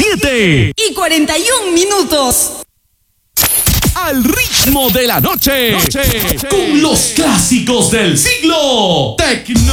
7:41. Al ritmo de la noche, con los clásicos del siglo.